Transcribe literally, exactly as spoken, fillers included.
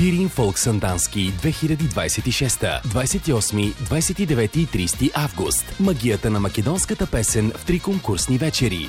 Пирин Фолк Сандански две хиляди двадесет и шеста, двадесет и осми, двадесет и девети и тридесети август. Магията на македонската песен в три конкурсни вечери.